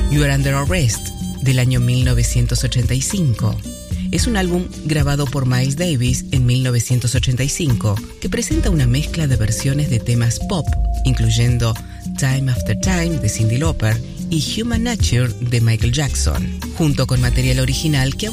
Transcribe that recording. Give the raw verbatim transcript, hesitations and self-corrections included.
You Are Under Arrest, del año mil novecientos ochenta y cinco. Es un álbum grabado por Miles Davis en mil novecientos ochenta y cinco que presenta una mezcla de versiones de temas pop, incluyendo Time After Time de Cyndi Lauper y Human Nature de Michael Jackson, junto con material original que